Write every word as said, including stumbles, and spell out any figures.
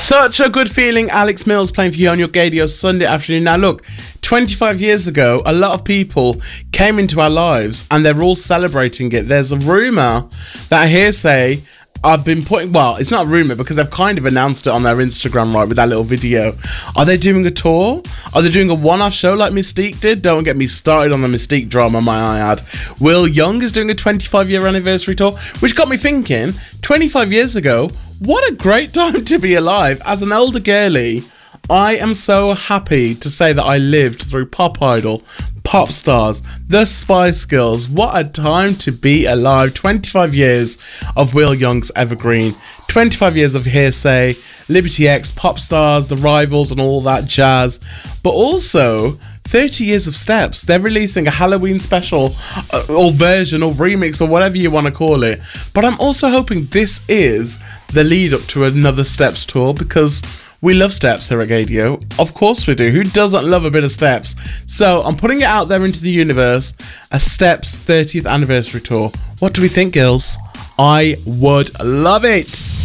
Such a good feeling. Alex Mills playing for you on your Gadio Sunday afternoon. Now look, twenty-five years ago, a lot of people came into our lives and they're all celebrating it. There's a rumour that Hearsay I've been putting, well, it's not a rumour because they've kind of announced it on their Instagram, right, with that little video. Are they doing a tour? Are they doing a one-off show like Mystique did? Don't get me started on the Mystique drama, my I add. Will Young is doing a twenty-five year anniversary tour, which got me thinking, twenty-five years ago, what a great time to be alive. As an older girly, I am so happy to say that I lived through Pop Idol, Pop Stars, the Spice Girls. What a time to be alive. twenty-five years of Will Young's Evergreen, twenty-five years of Hearsay, Liberty X, Pop Stars, The Rivals and all that jazz. But also thirty years of Steps. They're releasing a Halloween special uh, or version or remix or whatever you want to call it. But I'm also hoping this is the lead up to another Steps tour, because we love Steps here at Gadio. Of course we do. Who doesn't love a bit of Steps? So I'm putting it out there into the universe. A Steps thirtieth anniversary tour. What do we think, girls? I would love it.